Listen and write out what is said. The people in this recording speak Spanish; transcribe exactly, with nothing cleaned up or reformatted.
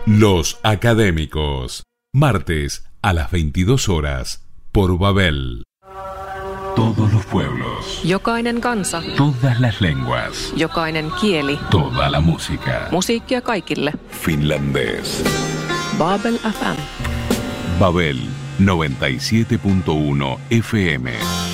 Los Académicos. Martes a las veintidós horas por Babel. Todos los pueblos. Jokainen kansa. Todas las lenguas. Jokainen kieli. Toda la música. Musiikkia kaikille. Finlandés. Babel F M. Babel noventa y siete punto uno F M.